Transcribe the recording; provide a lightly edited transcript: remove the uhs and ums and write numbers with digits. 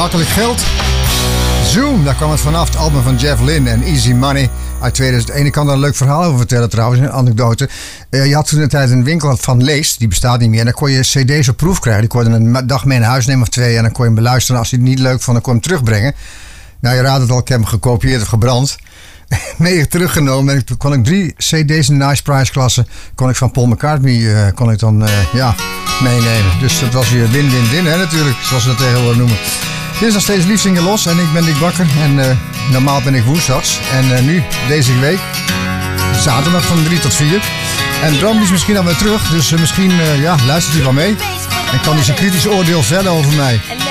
Makkelijk Geld. Zoom, daar kwam het vanaf. Het album van Jeff Lynne en Easy Money uit 2001. Ik kan daar een leuk verhaal over vertellen trouwens, een anekdote. Je had toen een tijd een winkel van Leest, die bestaat niet meer. En dan kon je cd's op proef krijgen. Die kon je een dag mee naar huis nemen of 2 en dan kon je hem beluisteren. Als je het niet leuk vond, dan kon je hem terugbrengen. Nou, je raadt het al, ik heb hem gekopieerd of gebrand. mee teruggenomen. En toen kon ik 3 cd's in de Nice Price klasse kon ik van Paul McCartney kon ik dan meenemen. Dus dat was weer win-win-win natuurlijk, zoals ze dat tegenwoordig noemen. Dit is nog steeds Lief Zingen Los en ik ben Dick Bakker. En normaal ben ik woensdags. En nu, deze week, zaterdag van 3 tot 4. En Bram is misschien alweer terug, dus misschien luistert u wel mee. En kan hij zijn kritisch oordeel vellen over mij.